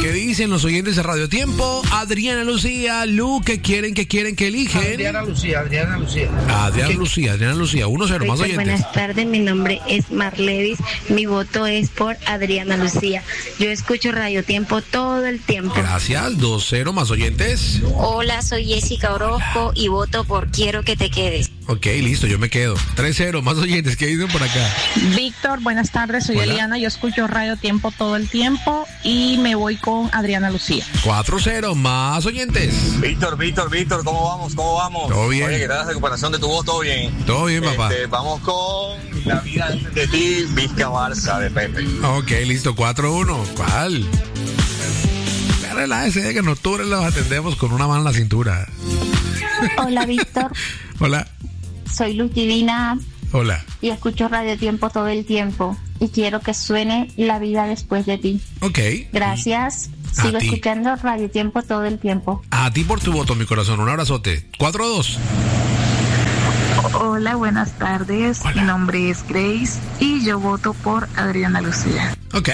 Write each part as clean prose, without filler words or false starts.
¿Qué dicen los oyentes de Radio Tiempo? Adriana Lucía, Lu, ¿qué quieren, que eligen? Adriana Lucía. Adriana Lucía, 1-0, más oyentes. Buenas tardes, mi nombre es Marlevis, mi voto es por Adriana Lucía. Yo escucho Radio Tiempo todo el tiempo. Gracias, 2-0, más oyentes. Hola, soy Jessica Orozco y voto por Quiero que te quedes. Ok, listo, yo me quedo. 3-0, más oyentes, ¿qué dicen por acá? Víctor, buenas tardes, soy Hola. Eliana, yo escucho Radio Tiempo todo el tiempo y me voy con Adriana Lucía. 4-0, más oyentes. Víctor, ¿cómo vamos? Todo bien. Oye, ¿qué tal la recuperación de tu voz? ¿Todo bien? Todo bien, papá. Vamos con La vida antes de ti, Vizca Barça, de Pepe. Ok, listo, 4-1. ¿Cuál? Relájese, que en octubre los atendemos con una mano en la cintura. Hola, Víctor. Hola. Soy Luz Divina Hola. y escucho Radio Tiempo todo el tiempo. Y quiero que suene La vida después de ti. Ok. Gracias. A Sigo ti. escuchando Radio Tiempo todo el tiempo. A ti por tu voto, mi corazón. Un abrazote. 4-2. Hola, buenas tardes, Hola. mi nombre es Grace y yo voto por Adriana Lucía. Ok.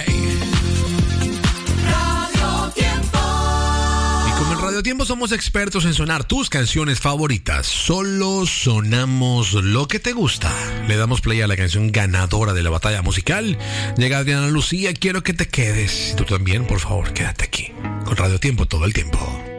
Y como en Radio Tiempo somos expertos en sonar tus canciones favoritas, solo sonamos lo que te gusta. Le damos play a la canción ganadora de la batalla musical. Llega Adriana Lucía, quiero que te quedes. Y tú también, por favor, quédate aquí. Con Radio Tiempo todo el tiempo.